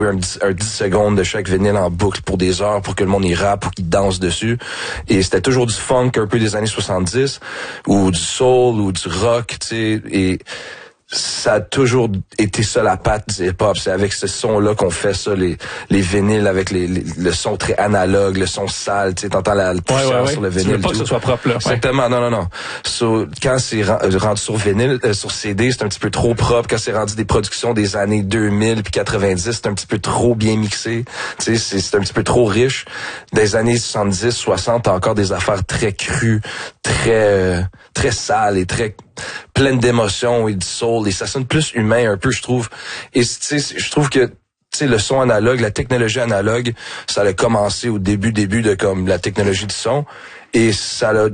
un 10 secondes de chaque vinyle en boucle pour des heures pour que le monde y rappe, pour qu'il danse dessus. Et c'était toujours du funk un peu des années 70 ou du soul ou du rock, tu sais, et ça a toujours été ça la patte du hip-hop. C'est avec ce son-là qu'on fait ça, les vinyles avec le son très analogue, le son sale, tu sais, t'entends la poussière sur le vinyle. Tu veux pas que ce soit propre, là. Exactement, non. So, quand c'est rendu sur vinyle, sur CD, c'est un petit peu trop propre. Quand c'est rendu des productions des années 2000 puis 90, c'est un petit peu trop bien mixé. Tu sais, c'est un petit peu trop riche. Des années 70, 60, t'as encore des affaires très crues, très sales et très pleines d'émotions et de soul, et ça sonne plus humain un peu, je trouve. Et tu sais, je trouve que le son analogue, la technologie analogue, ça a commencé au début de comme la technologie du son. Et ça a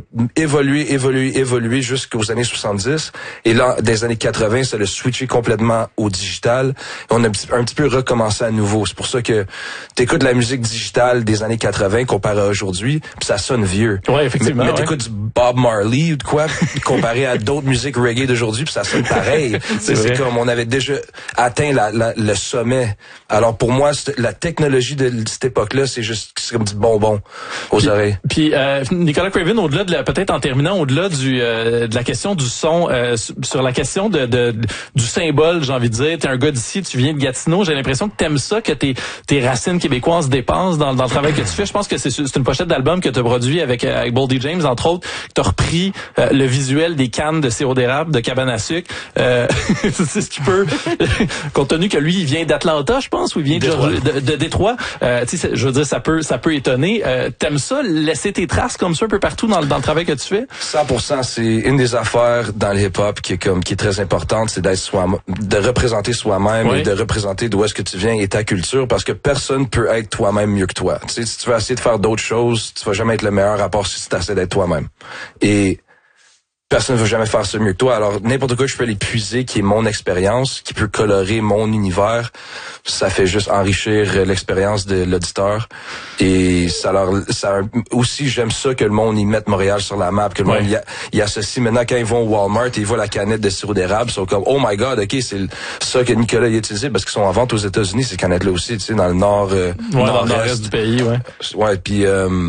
évolué jusqu'aux années 70. Et là, des années 80, ça a switché complètement au digital. Et on a un petit peu recommencé à nouveau. C'est pour ça que t'écoutes la musique digitale des années 80 comparé à aujourd'hui, puis ça sonne vieux. Ouais, effectivement. Mais t'écoutes du Bob Marley ou de quoi, comparé à d'autres musiques reggae d'aujourd'hui, puis ça sonne pareil. c'est comme on avait déjà atteint le sommet. Alors pour moi, la technologie de cette époque-là, c'est comme du bonbon aux oreilles. Puis Nicolas Craven, au-delà de peut-être en terminant, au-delà de la question du son, sur la question du symbole, j'ai envie de dire, t'es un gars d'ici, tu viens de Gatineau, j'ai l'impression que t'aimes ça, que tes racines québécoises dépassent dans le travail que tu fais. Je pense que c'est une pochette d'album que t'as produit avec Boldy James, entre autres, que t'as repris le visuel des cannes de sirop d'érable de cabane à sucre. C'est ce qui peut, compte tenu que lui, il vient d'Atlanta, je pense, ou il vient de Détroit. Tu sais, je veux dire, ça peut étonner. T'aimes ça, laisser tes traces comme ça un peu partout dans le travail que tu fais? 100%, c'est une des affaires dans le hip-hop qui est très importante, c'est de représenter soi-même et de représenter d'où est-ce que tu viens et ta culture, parce que personne peut être toi-même mieux que toi. Tu sais, si tu veux essayer de faire d'autres choses, tu vas jamais être le meilleur à part si tu essaies d'être toi-même. Et personne ne veut jamais faire ça mieux que toi. Alors, n'importe quoi que je peux l'épuiser, qui est mon expérience, qui peut colorer mon univers, ça fait juste enrichir l'expérience de l'auditeur. Et ça aussi, j'aime ça que le monde y mette Montréal sur la map, que le monde y associe. Maintenant, quand ils vont au Walmart et ils voient la canette de sirop d'érable, ils sont comme, oh my god, ok, c'est ça que Nicolas a utilisé, parce qu'ils sont en vente aux États-Unis, ces canettes-là aussi, tu sais, dans le nord, nord-est du pays, puis,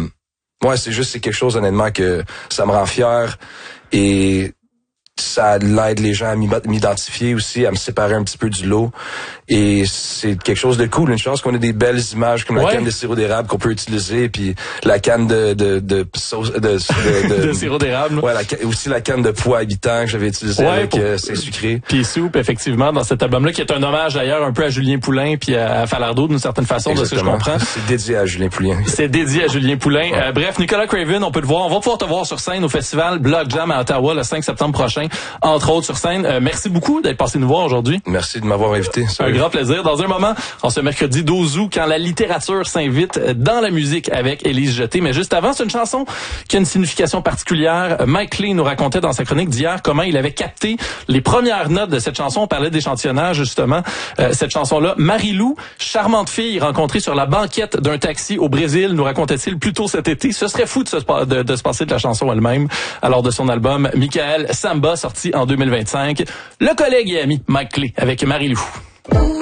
c'est quelque chose, honnêtement, que ça me rend fier. Et ça l'aide les gens à m'identifier aussi, à me séparer un petit peu du lot. Et c'est quelque chose de cool. Une chance qu'on ait des belles images comme la canne de sirop d'érable qu'on peut utiliser, puis la canne de sauce de sirop d'érable. Ouais, aussi la canne de pois habitant que j'avais utilisée avec c'est sucré. Puis soupe, effectivement, dans cet album-là, qui est un hommage d'ailleurs un peu à Julien Poulain puis à Falardeau d'une certaine façon. Exactement. De ce que je comprends. C'est dédié à Julien Poulain. C'est dédié à Julien Poulain. Ouais. Bref, Nicolas Craven, on peut te voir. On va pouvoir te voir sur scène au festival Block Jam à Ottawa le 5 septembre prochain, entre autres sur scène. Merci beaucoup d'être passé nous voir aujourd'hui. Merci de m'avoir invité. Un grand plaisir. Dans un moment, en ce mercredi 12 août, quand la littérature s'invite dans la musique avec Élise Jeté. Mais juste avant, c'est une chanson qui a une signification particulière. Mike Lee nous racontait dans sa chronique d'hier comment il avait capté les premières notes de cette chanson. On parlait d'échantillonnage, justement. Cette chanson-là, Marie-Lou, charmante fille rencontrée sur la banquette d'un taxi au Brésil, nous racontait-il plus tôt cet été. Ce serait fou de se passer de la chanson elle-même. Alors, de son album Michael Samba, sorti en 2025. Le collègue et ami Mike Lee avec Marie-Lou.